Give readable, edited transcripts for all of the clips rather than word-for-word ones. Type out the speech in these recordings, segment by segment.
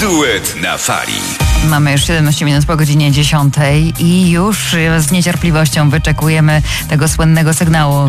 Duet na fali. Mamy już 17 minut po godzinie 10 i już z niecierpliwością wyczekujemy tego słynnego sygnału,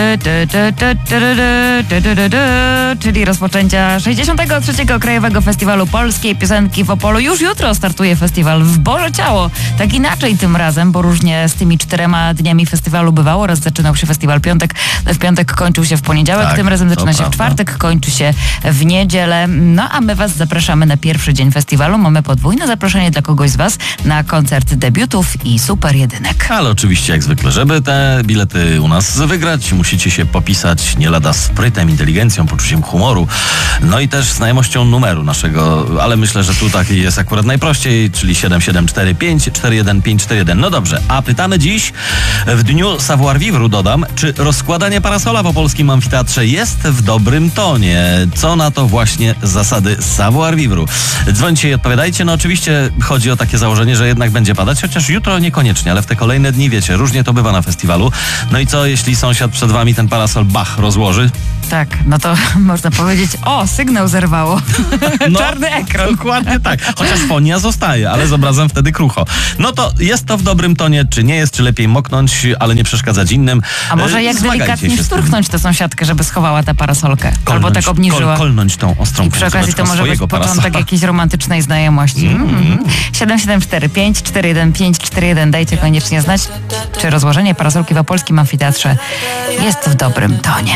czyli rozpoczęcia 63. Krajowego Festiwalu Polskiej Piosenki w Opolu. Już jutro startuje festiwal w Boże Ciało. Tak inaczej tym razem, bo różnie z tymi 4 dniami festiwalu bywało. Raz zaczynał się festiwal w piątek kończył się w poniedziałek, Tak, tym razem zaczyna się prawda. w czwartek, kończy się w niedzielę. No a my was zapraszamy na pierwszy dzień festiwalu. Mamy podwójne zaproszenie dla kogoś z was na koncert debiutów i super jedynek. Ale oczywiście jak zwykle, żeby te bilety u nas wygrać, musicie się popisać nie lada sprytem, inteligencją, poczuciem humoru, no i też znajomością numeru naszego, ale myślę, że tu tak jest akurat najprościej, czyli 7745 41541. No dobrze, a pytamy dziś w dniu Savoir Vivre, dodam, czy rozkładanie parasola w opolskim amfiteatrze jest w dobrym tonie? Co na to właśnie zasady Savoir Vivre? Dzwońcie i odpowiadajcie. No oczywiście chodzi o takie założenie, że jednak będzie padać, chociaż jutro niekoniecznie, ale w te kolejne dni, wiecie, różnie to bywa na festiwalu. No i co, jeśli sąsiad przed wami ten parasol rozłoży? Tak, no to można powiedzieć, sygnał zerwało. No, Czarny ekran. Dokładnie tak. Chociaż fonia zostaje, ale z obrazem wtedy krucho. No to jest to w dobrym tonie, czy nie jest, czy lepiej moknąć, ale nie przeszkadzać innym. A może jak Zmagajcie delikatnie się z tym. szturchnąć tę sąsiadkę, żeby schowała tę parasolkę. Albo tak obniżyła. Kolnąć tą ostrą I przy okazji to może być swojego początek parasola. jakiejś romantycznej znajomości. 7745 41541. Dajcie koniecznie znać, czy rozłożenie parasolki w opolskim amfiteatrze jest w dobrym tonie.